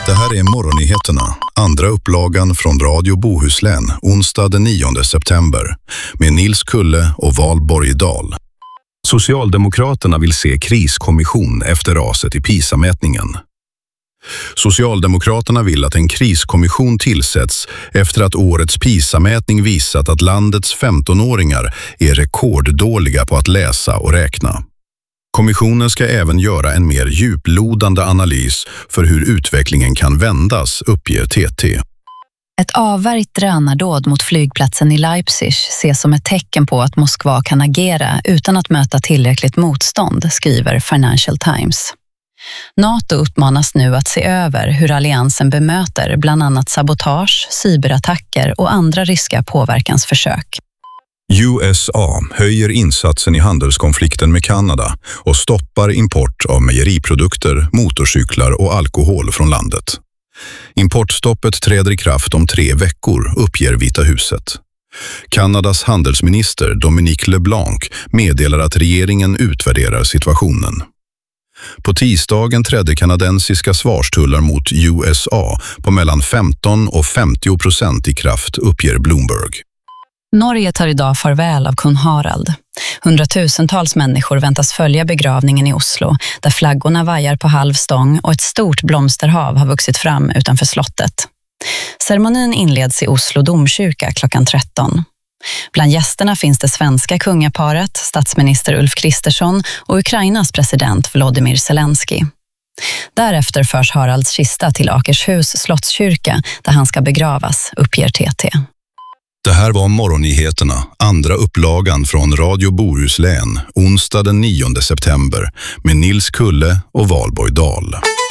Det här är morgonnyheterna, andra upplagan från Radio Bohuslän, onsdag den 9 september, med Nils Kulle och Valborg Dahl. Socialdemokraterna vill se kriskommission efter raset i PISA-mätningen. Socialdemokraterna vill att en kriskommission tillsätts efter att årets PISA-mätning visat att landets 15-åringar är rekorddåliga på att läsa och räkna. Kommissionen ska även göra en mer djuplodande analys för hur utvecklingen kan vändas, uppger TT. Ett avvärjt drönardåd mot flygplatsen i Leipzig ses som ett tecken på att Moskva kan agera utan att möta tillräckligt motstånd, skriver Financial Times. NATO uppmanas nu att se över hur alliansen bemöter bland annat sabotage, cyberattacker och andra ryska påverkansförsök. USA höjer insatsen i handelskonflikten med Kanada och stoppar import av mejeriprodukter, motorcyklar och alkohol från landet. Importstoppet träder i kraft om 3 veckor, uppger Vita huset. Kanadas handelsminister Dominique LeBlanc meddelar att regeringen utvärderar situationen. På tisdagen trädde kanadensiska svarstullar mot USA på mellan 15% och 50% i kraft, uppger Bloomberg. Norge tar idag farväl av kung Harald. Hundratusentals människor väntas följa begravningen i Oslo, där flaggorna vajar på halv stång och ett stort blomsterhav har vuxit fram utanför slottet. Ceremonin inleds i Oslo domkyrka klockan 13. Bland gästerna finns det svenska kungaparet, statsminister Ulf Kristersson och Ukrainas president Volodymyr Zelensky. Därefter förs Haralds kista till Akershus slottskyrka där han ska begravas, uppger TT. Det här var morgonnyheterna, andra upplagan från Radio Bohuslän, onsdag den 9 september, med Nils Kulle och Valborg Dahl.